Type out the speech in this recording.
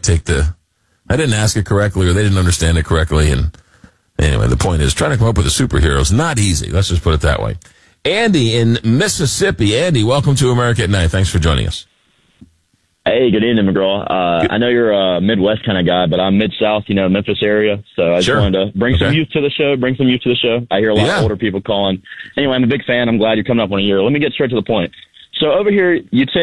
I didn't ask it correctly, or they didn't understand it correctly. And anyway, the point is, trying to come up with a superhero is not easy. Let's just put it that way. Andy in Mississippi. Andy, welcome to America at Night. Thanks for joining us. Hey, good evening, McGraw. I know you're a Midwest kind of guy, but I'm Mid-South, Memphis area. So I just wanted to bring some youth to the show. I hear a lot of older people calling. Anyway, I'm a big fan. I'm glad you're coming up on a year. Let me get straight to the point. So over here, you